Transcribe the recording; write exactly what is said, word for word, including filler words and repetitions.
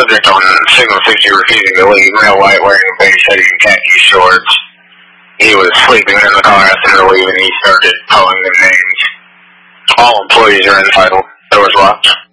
subject on Signal sixty refusing to leave, male white wearing a beige hoodie and khaki shorts. He was sleeping in the car after to leave and he started calling them names. All employees are entitled. Doors locked.